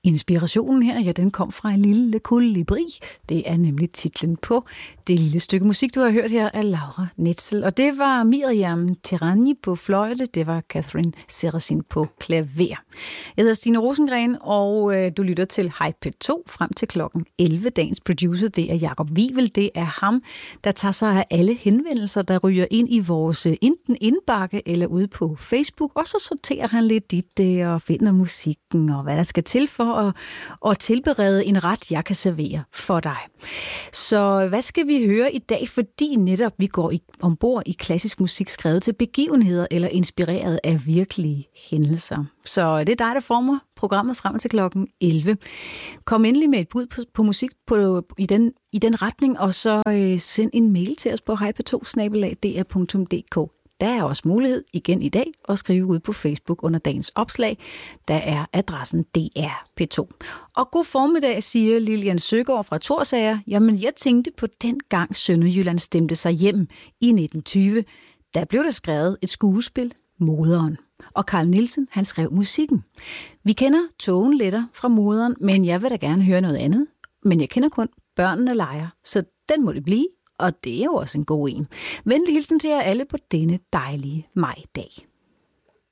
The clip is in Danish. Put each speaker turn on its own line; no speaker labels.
Inspirationen her, ja, den kom fra en lille kolibri. Det er nemlig titlen på det lille stykke musik, du har hørt her af Laura Netzel. Og det var Miriam Terrani på fløjte, det var Catherine Serafin på klaver. Jeg hedder Stine Rosengren, og du lytter til Hej P2 frem til klokken 11. Dagens producer, det er Jakob Wivel. Det er ham, der tager sig af alle henvendelser, der ryger ind i vores enten indbakke eller ude på Facebook. Og så sorterer han lidt i det og finder musikken og hvad der skal til for at tilberede en ret, jeg kan servere for dig. Så hvad skal vi høre i dag? Fordi netop vi går ombord i klassisk musik skrevet til begivenheder eller inspireret af virkelige hændelser. Så det er dig, der former programmet frem til klokken 11. Kom endelig med et bud på musik i den retning, og så send en mail til os på hej2@dr.dk. Der er også mulighed igen i dag at skrive ud på Facebook under dagens opslag. Der er adressen DR P2. Og god formiddag, siger Lilian Søgaard fra Thorsager. Jamen, jeg tænkte på den gang Sønderjylland stemte sig hjem i 1920. Der blev der skrevet et skuespil, Moderen. Og Carl Nielsen, han skrev musikken. Vi kender Togen letter fra Moderen, men jeg vil da gerne høre noget andet. Men jeg kender kun Børnene leger, så den må det blive. Og det er jo også en god en. Venlig hilsen til jer alle på denne dejlige majdag.